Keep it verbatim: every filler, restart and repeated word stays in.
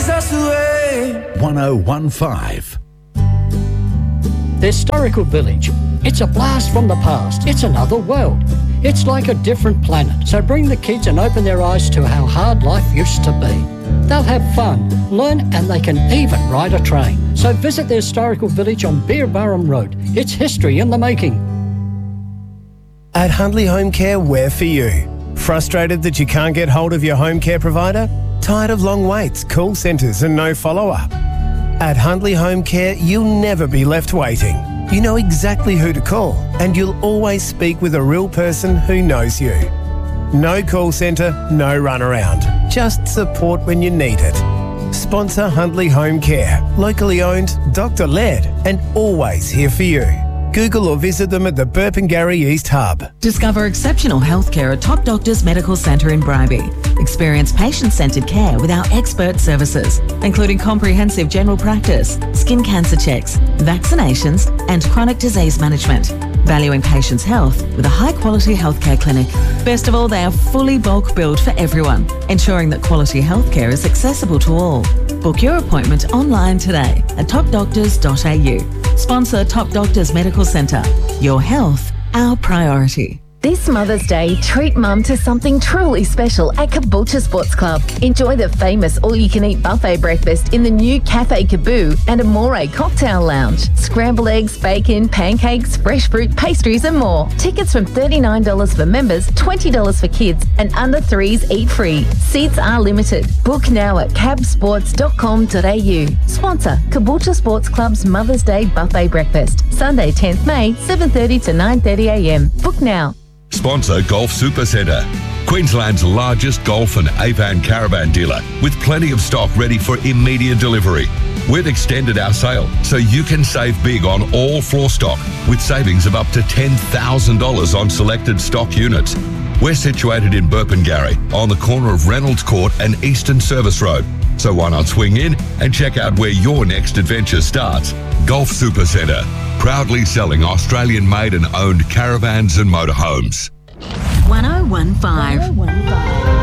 one oh one five. The Historical Village. It's a blast from the past. It's another world. It's like a different planet. So bring the kids and open their eyes to how hard life used to be. They'll have fun, learn, and they can even ride a train. So visit the Historical Village on Beerburrum Road. It's history in the making. At Hundley Home Care, we're for you. Frustrated that you can't get hold of your home care provider? Tired of long waits, call centres and no follow-up? At Hundley Home Care, you'll never be left waiting. You know exactly who to call and you'll always speak with a real person who knows you. No call centre, no runaround. Just support when you need it. Sponsor Hundley Home Care. Locally owned, doctor-led and always here for you. Google or visit them at the Burpengary East Hub. Discover exceptional healthcare at Top Doctors Medical Centre in Bribie. Experience patient-centred care with our expert services, including comprehensive general practice, skin cancer checks, vaccinations and chronic disease management. Valuing patients' health with a high-quality healthcare clinic. Best of all, they are fully bulk billed for everyone, ensuring that quality healthcare is accessible to all. Book your appointment online today at top doctors dot a u. Sponsor Top Doctors Medical Centre. Your health, our priority. This Mother's Day, treat Mum to something truly special at Caboolture Sports Club. Enjoy the famous all-you-can-eat buffet breakfast in the new Cafe Caboo and Amore Cocktail Lounge. Scrambled eggs, bacon, pancakes, fresh fruit, pastries and more. Tickets from thirty-nine dollars for members, twenty dollars for kids and under threes eat free. Seats are limited. Book now at cab sports dot com dot a u. Sponsor Caboolture Sports Club's Mother's Day Buffet Breakfast. Sunday tenth May, seven thirty to nine thirty a m. Book now. Sponsor Golf Supercentre, Queensland's largest golf and Avan caravan dealer, with plenty of stock ready for immediate delivery. We've extended our sale so you can save big on all floor stock with savings of up to ten thousand dollars on selected stock units. We're situated in Burpengary on the corner of Reynolds Court and Eastern Service Road. So why not swing in and check out where your next adventure starts? Golf Supercentre, proudly selling Australian-made and owned caravans and motorhomes. one oh one five.